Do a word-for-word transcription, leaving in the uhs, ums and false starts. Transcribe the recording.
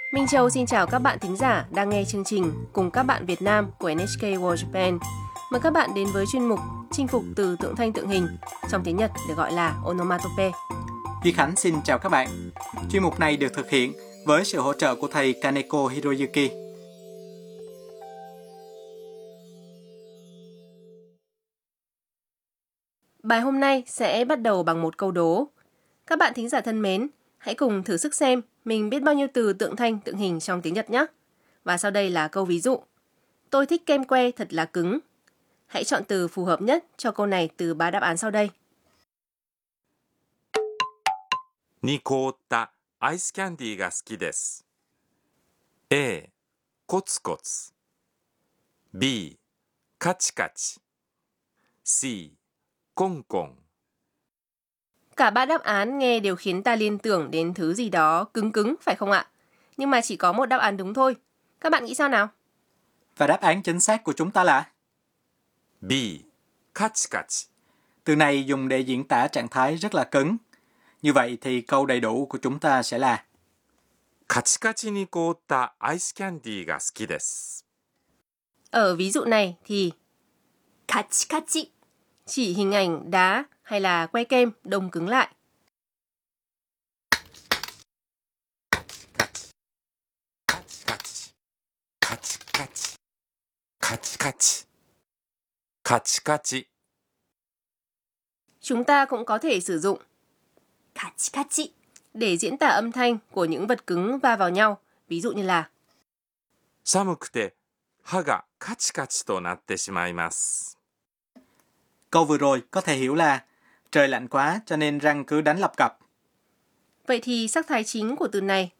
Minh Châu xin chào các bạn thính giả đang nghe chương trình Cùng các bạn Việt Nam của en hát ca World Japan. Mời các bạn đến với chuyên mục Chinh phục từ tượng thanh tượng hình, trong tiếng Nhật được gọi là onomatope. Duy Khánh xin chào các bạn. Chuyên mục này được thực hiện với sự hỗ trợ của thầy Kaneko Hiroyuki. Bài hôm nay sẽ bắt đầu bằng một câu đố. Các bạn thính giả thân mến, hãy cùng thử sức xem mình biết bao nhiêu từ tượng thanh tượng hình trong tiếng Nhật nhé. Và sau đây là câu ví dụ. Tôi thích kem que thật là cứng. Hãy chọn từ phù hợp nhất cho câu này từ ba đáp án sau đây. に凍ったアイスキャンディーが好きです。A、コツコツ B、カチカチ C、コンコン Cả ba đáp án nghe đều khiến ta liên tưởng đến thứ gì đó cứng cứng, phải không ạ? Nhưng mà chỉ có một đáp án đúng thôi. Các bạn nghĩ sao nào? Và đáp án chính xác của chúng ta là B、カチカチ từ này dùng để diễn tả trạng thái rất là cứng. Như vậy thì câu đầy đủ của chúng ta sẽ là カチカチに凍ったアイスキャンディーが好きです。 Ở ví dụ này thì カチカチ chỉ hình ảnh đá hay là que kem đông cứng lại. カチカチカチカチカチカチカチカチ Chúng ta cũng có thể sử dụng カチカチ để diễn tả âm thanh của những vật cứng va vào nhau. Ví dụ như là 寒くて歯がカチカチとなってしまいます。 câu vừa rồi có thể hiểu là trời lạnh quá cho nên răng cứ đánh lập cập. Vậy thì sắc thái chính của từ này